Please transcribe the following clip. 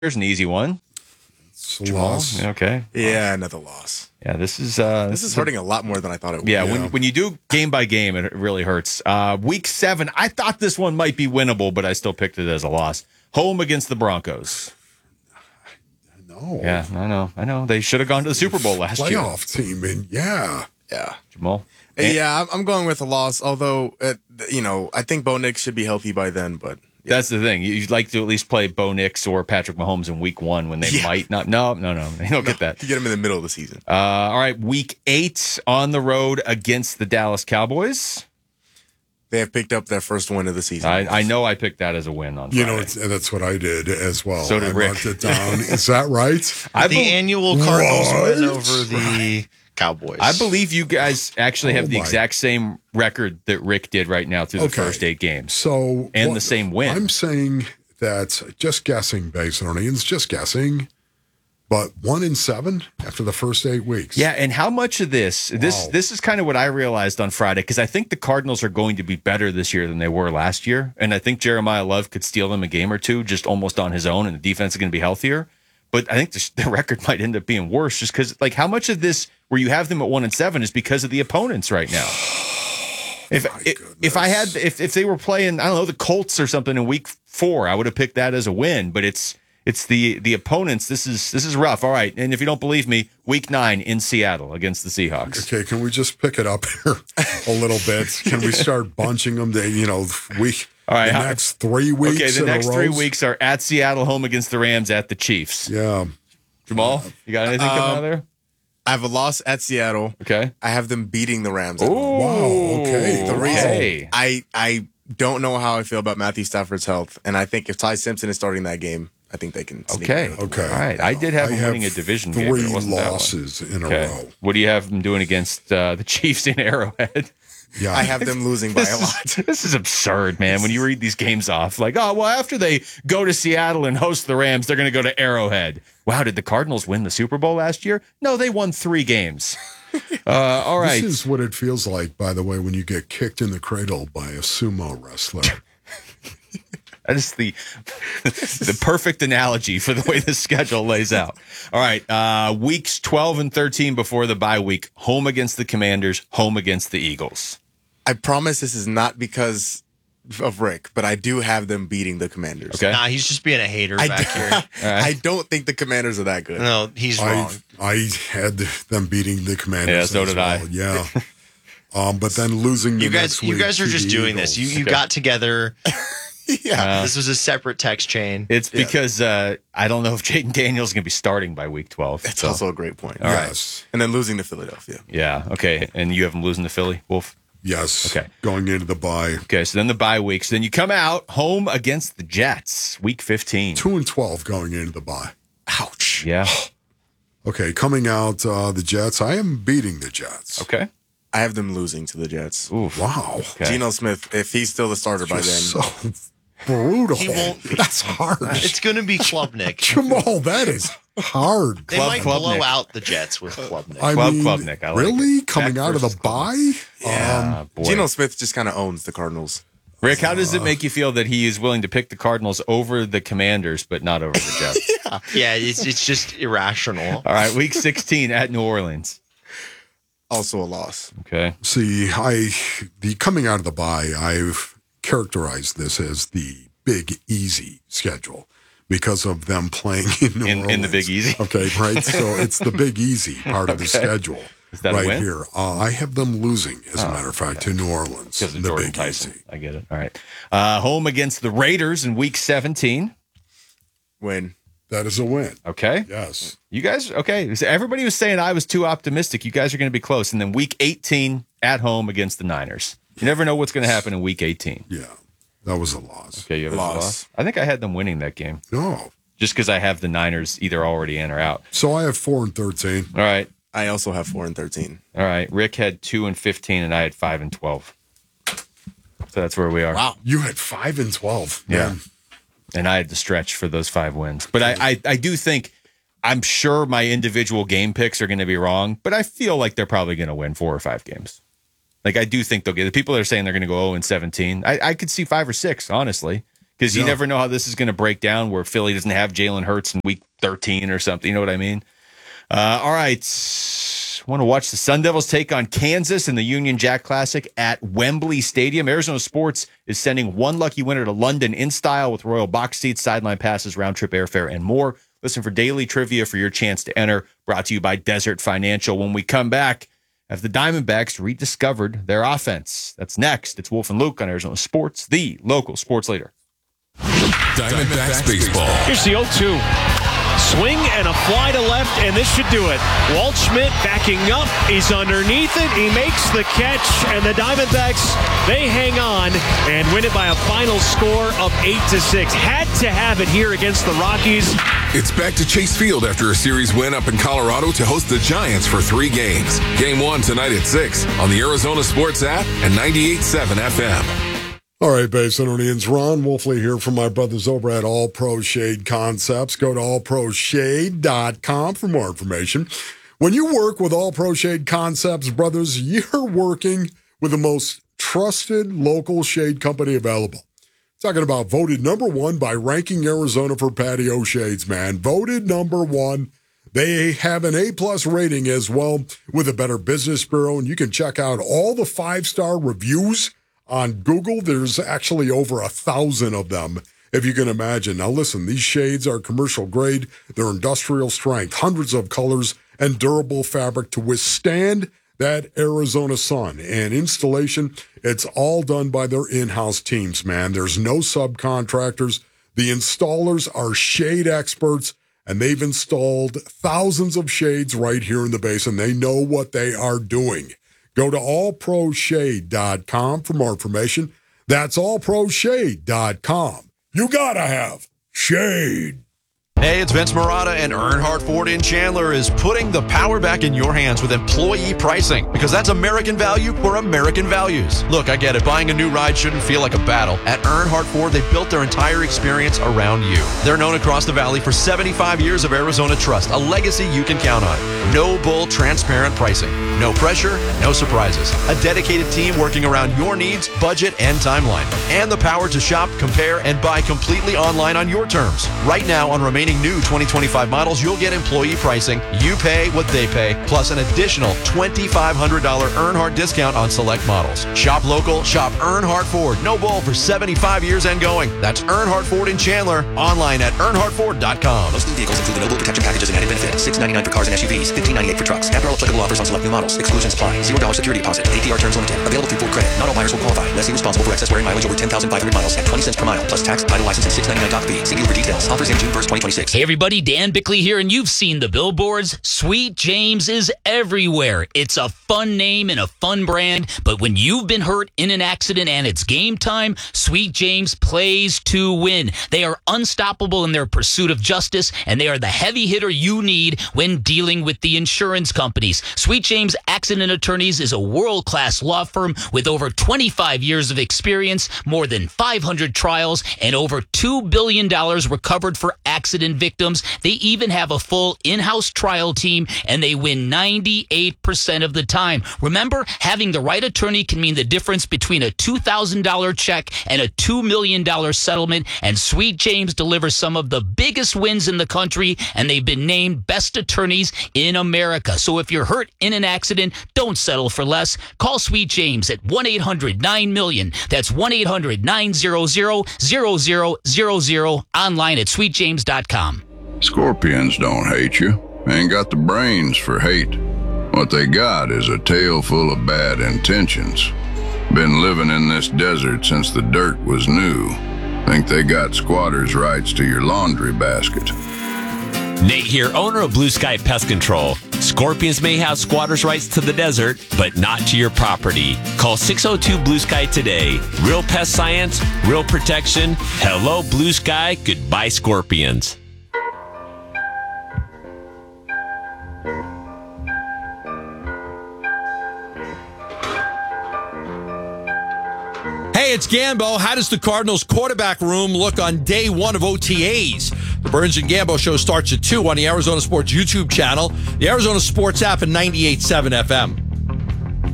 Here's an easy one. It's a loss. Okay. Yeah, another loss. Yeah, this is hurting a lot more than I thought it would. Yeah, when you do game by game, it really hurts. Week 7, I thought this one might be winnable, but I still picked it as a loss. Home against the Broncos. No. Yeah, I know. They should have gone to the Super Bowl last year. Playoff team, and yeah. Jamal? Yeah, I'm going with a loss, although, I think Bo Nix should be healthy by then, but... Yeah. That's the thing. You'd like to at least play Bo Nix or Patrick Mahomes in week 1 when they might not. No. They don't get that. You get them in the middle of the season. All right, week 8 on the road against the Dallas Cowboys. They have picked up their first win of the season. I know I picked that as a win on Friday. That's what I did as well. So did I Rick. marked it down. Is that right? The annual Cardinals win over the Cowboys. I believe you guys actually have the exact same record that Rick did right now through the first 8 games. So the same win. I'm saying that just guessing based on Ian's just guessing, but 1-7 after the first 8 weeks. Yeah, and how much of this is kind of what I realized on Friday, because I think the Cardinals are going to be better this year than they were last year, and I think Jeremiah Love could steal them a game or two just almost on his own, and the defense is going to be healthier. But I think the record might end up being worse just because, how much of this where you have them at 1-7 is because of the opponents right now. If they were playing, I don't know, the Colts or something in week 4, I would have picked that as a win. But it's the opponents. This is rough. All right, and if you don't believe me, week 9 in Seattle against the Seahawks. Okay, can we just pick it up here a little bit? Can we start bunching them to week? All right, the next 3 weeks. Okay, the next 3 weeks are at Seattle, home against the Rams, at the Chiefs. Yeah. Jamal, you got anything coming out of there? I have a loss at Seattle. Okay. I have them beating the Rams. Ooh, wow. Okay. The reason I don't know how I feel about Matthew Stafford's health, and I think if Ty Simpson is starting that game, I think they can. Okay. All right. I did have him winning a division game. 3 losses in a row. What do you have them doing against the Chiefs in Arrowhead? Yeah, I have them losing by a lot. This is absurd, man. When you read these games off, after they go to Seattle and host the Rams, they're going to go to Arrowhead. Wow, did the Cardinals win the Super Bowl last year? No, they won 3 games. All right. This is what it feels like, by the way, when you get kicked in the cradle by a sumo wrestler. That is the perfect analogy for the way the schedule lays out. All right, weeks 12 and 13 before the bye week, home against the Commanders, home against the Eagles. I promise this is not because of Rick, but I do have them beating the Commanders. Okay. Nah, he's just being a hater back here. Right. I don't think the Commanders are that good. No, he's wrong. I had them beating the Commanders. Yeah, so did well. I. Yeah. But then losing the next week You guys are to just the doing Eagles. this. You got together. Yeah. This was a separate text chain. It's because I don't know if Jaden Daniels is going to be starting by week 12. That's also a great point. All right. Yes. And then losing to Philadelphia. Yeah, okay. And you have them losing to Philly, Wolf? Yes. Okay. Going into the bye. Okay, so then the bye weeks. Then you come out home against the Jets, week 15. 2-12 going into the bye. Ouch. Yeah. Okay, coming out the Jets. I am beating the Jets. Okay. I have them losing to the Jets. Oof. Wow. Okay. Geno Smith, if he's still the starter by then. So brutal. He won't be. That's hard. It's going to be Klubnik. Jamal, that is hard. They might blow Klubnik. out the Jets with Klubnik. Klubnik, I like really? it. Coming Back out of the versus bye? Yeah. Boy. Geno Smith just kind of owns the Cardinals. Rick, how does it make you feel that he is willing to pick the Cardinals over the Commanders, but not over the Jets? Yeah, it's just irrational. All right, week 16 at New Orleans. Also a loss. Okay. See, the coming out of the bye, I've characterized this as the Big Easy schedule because of them playing in New Orleans. In the Big Easy? Okay, right? So it's the Big Easy part of the schedule. Is that a right win? here. I have them losing, as a matter of fact, to New Orleans. Because of the Jordan Big Tyson. Easy. I get it. All right. Home against the Raiders in week 17. Win. That is a win. Okay. Yes. You guys, okay. So everybody was saying I was too optimistic. You guys are going to be close. And then week 18 at home against the Niners. You never know what's going to happen in week 18. Yeah. That was a loss. Okay, you have a loss. I think I had them winning that game. No. Just because I have the Niners either already in or out. So I have 4-13. All right. I also have 4-13. All right. Rick had 2-15 and I had 5-12. So that's where we are. Wow. You had 5-12. Yeah. Man. And I had to stretch for those 5 wins. But I do think, I'm sure my individual game picks are going to be wrong, but I feel like they're probably going to win 4 or 5 games. Like, I do think they'll get the people that are saying they're going to go 0-17. I could see 5 or 6, honestly, because you never know how this is going to break down where Philly doesn't have Jalen Hurts in week 13 or something. You know what I mean? All right. Want to watch the Sun Devils take on Kansas in the Union Jack Classic at Wembley Stadium. Arizona Sports is sending one lucky winner to London in style with royal box seats, sideline passes, round-trip airfare, and more. Listen for daily trivia for your chance to enter. Brought to you by Desert Financial. When we come back, have the Diamondbacks rediscovered their offense? That's next. It's Wolf and Luke on Arizona Sports, the local sports leader. Diamondbacks baseball. Here's the 0-2. Swing and a fly to left, and this should do it. Walt Schmidt backing up. He's underneath it. He makes the catch, and the Diamondbacks, they hang on and win it by a final score of 8-6. Had to have it here against the Rockies. It's back to Chase Field after a series win up in Colorado to host the Giants for 3 games. Game 1 tonight at 6 on the Arizona Sports app and 98.7 FM. All right, Basinonians, Ron Wolfley here from my brothers over at All Pro Shade Concepts. Go to allproshade.com for more information. When you work with All Pro Shade Concepts, brothers, you're working with the most trusted local shade company available. Talking about voted number 1 by Ranking Arizona for patio shades, man. Voted number 1. They have an A+ rating as well with the Better Business Bureau, and you can check out all the 5-star reviews on Google. There's actually over 1,000 of them, if you can imagine. Now listen, these shades are commercial grade. They're industrial strength, hundreds of colors, and durable fabric to withstand that Arizona sun. And installation, it's all done by their in-house teams, man. There's no subcontractors. The installers are shade experts, and they've installed thousands of shades right here in the Basin. They know what they are doing. Go to allproshade.com for more information. That's allproshade.com. You gotta have shade. Hey, it's Vince Marotta, and Earnhardt Ford in Chandler is putting the power back in your hands with employee pricing, because that's American value for American values. Look, I get it. Buying a new ride shouldn't feel like a battle. At Earnhardt Ford, they built their entire experience around you. They're known across the valley for 75 years of Arizona trust, a legacy you can count on. No bull, transparent pricing. No pressure, no surprises. A dedicated team working around your needs, budget, and timeline. And the power to shop, compare, and buy completely online on your terms. Right now, on remaining new 2025 models, you'll get employee pricing. You pay what they pay, plus an additional $2,500 Earnhardt discount on select models. Shop local, shop Earnhardt Ford. No bull for 75 years and going. That's Earnhardt Ford in Chandler. Online at earnhardtford.com. Most new vehicles include the Noble Protection Packages and added benefits. $699 for cars and SUVs, $1,598 for trucks. After all applicable offers on select new models. Exclusions apply. $0 security deposit. APR terms limited. Available through Ford Credit. Not all buyers will qualify. Lessee responsible for excess wearing mileage over 10,500 miles at 20 cents per mile, plus tax, title, license, and $699 doc fee. See dealer for details. Offers in June 1st, 2026. Hey everybody, Dan Bickley here, and you've seen the billboards. Sweet James is everywhere. It's a fun name and a fun brand, but when you've been hurt in an accident and it's game time, Sweet James plays to win. They are unstoppable in their pursuit of justice, and they are the heavy hitter you need when dealing with the insurance companies. Sweet James Accident Attorneys is a world-class law firm with over 25 years of experience, more than 500 trials, and over $2 billion recovered for accident victims. They even have a full in-house trial team, and they win 98% of the time. Remember, having the right attorney can mean the difference between a $2,000 check and a $2 million settlement, and Sweet James delivers some of the biggest wins in the country, and they've been named best attorneys in America. So if you're hurt in an accident, don't settle for less. Call Sweet James at 1-800-9-MILLION. That's 1-800-900-0000, online at sweetjames.com. Scorpions don't hate you. Ain't got the brains for hate. What they got is a tail full of bad intentions. Been living in this desert since the dirt was new. Think they got squatters' rights to your laundry basket. Nate here, owner of Blue Sky Pest Control. Scorpions may have squatters' rights to the desert, but not to your property. Call 602 Blue Sky today. Real pest science, real protection. Hello, Blue Sky. Goodbye, Scorpions. Hey, it's Gambo. How does the Cardinals quarterback room look on day one of OTAs? The Burns and Gambo show starts at 2 on the Arizona Sports YouTube channel, the Arizona Sports app, and 98.7 FM.